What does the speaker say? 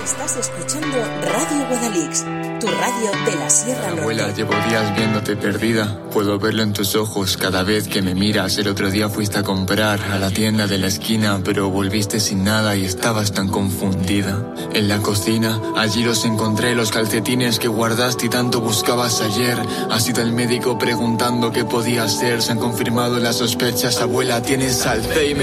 Estás escuchando Radio Guadalix, tu radio de la Sierra Norte. Abuela, llevo días viéndote perdida. Puedo verlo en tus ojos cada vez que me miras. El otro día fuiste a comprar a la tienda de la esquina, pero volviste sin nada y estabas tan confundida. En la cocina, allí los encontré, los calcetines que guardaste y tanto buscabas ayer. Ha sido el médico preguntando qué podía hacer. Se han confirmado las sospechas. Abuela, tienes Alzheimer.